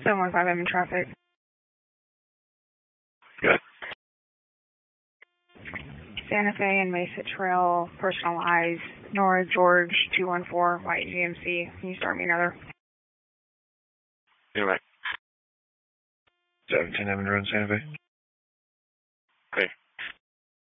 715, I'm in traffic. Good. Santa Fe and Mesa Trail, personalized, Nora George 214, white GMC. Can you start me another? Anyway. 17 Avenue Road, Santa Fe.